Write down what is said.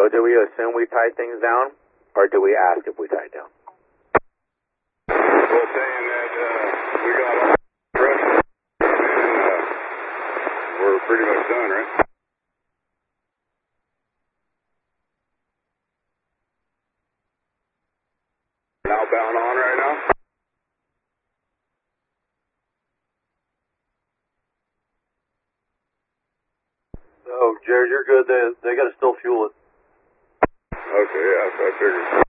So do we assume we tied things down, or do we ask if we tied down? Well, saying that we got all the rest and we're pretty much done, right? Outbound on right now? Oh, Jared, you're good. They got to still fuel it. Okay, yeah, so I figured.